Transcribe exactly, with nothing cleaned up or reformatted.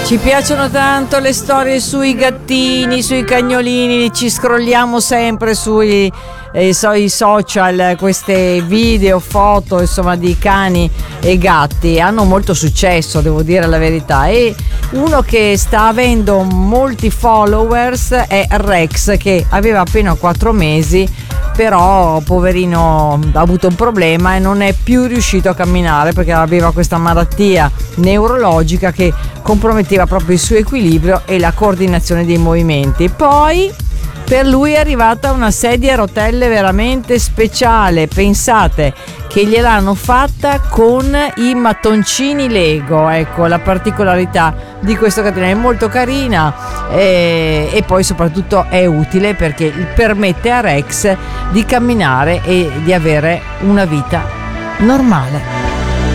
Ci piacciono tanto le storie sui gattini, sui cagnolini, ci scrolliamo sempre sui eh, sui social queste video, foto insomma di cani e gatti. Hanno molto successo, devo dire la verità, e uno che sta avendo molti followers è Rex, che aveva appena quattro mesi, però poverino ha avuto un problema e non è più riuscito a camminare perché aveva questa malattia neurologica che comprometteva proprio il suo equilibrio e la coordinazione dei movimenti. Poi per lui è arrivata una sedia a rotelle veramente speciale, pensate che gliel'hanno fatta con i mattoncini Lego. Ecco la particolarità di questo gattino, è molto carina e, e poi soprattutto è utile perché permette a Rex di camminare e di avere una vita normale.